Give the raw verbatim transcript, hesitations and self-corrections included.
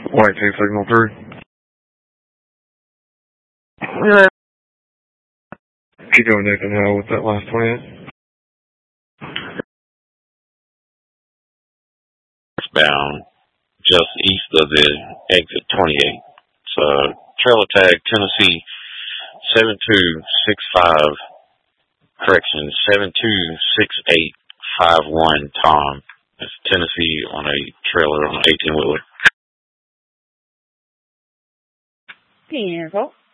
White two signal three. Yeah. Keep going, Nathan Howell, with that last twenty-eight. Bound just east of the exit twenty-eight. So, trailer tag Tennessee seven two six five, correction, seven two six eight five one Tom. It's Tennessee on a trailer on an eighteen wheeler. Beautiful.